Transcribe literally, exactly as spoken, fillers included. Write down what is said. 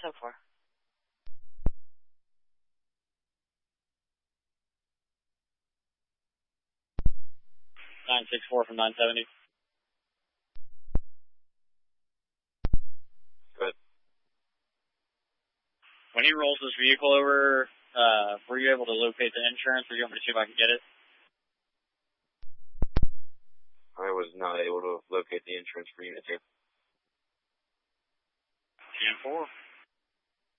ten four. nine six four from nine seventy. Good. When he rolls this vehicle over, uh, were you able to locate the insurance, or you want me to see if I can get it? I was not able to locate the insurance for Unit two. ten four.